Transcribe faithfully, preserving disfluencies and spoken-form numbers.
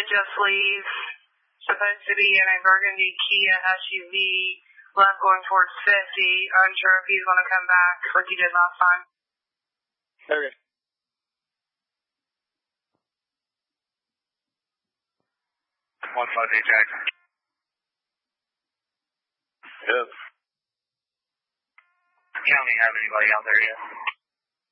just leave. Supposed to be in a burgundy Kia S U V, left going towards fifty. Unsure if he's going to come back like he did last time. Okay. one five eight Jack. Yes. You don't have anybody out there yet.